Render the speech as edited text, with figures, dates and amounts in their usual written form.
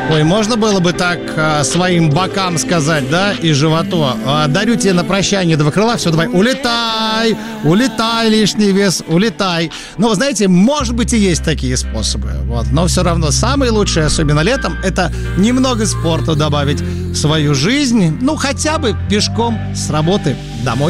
Ой, можно было бы так своим бокам сказать, да, и животу. Дарю тебе на прощание 2 крыла, все, давай, улетай, улетай, лишний вес, улетай. Но, вы знаете, может быть, и есть такие способы, вот. Но все равно самые лучшие, особенно летом, это немного спорта добавить в свою жизнь, ну, хотя бы пешком с работы домой.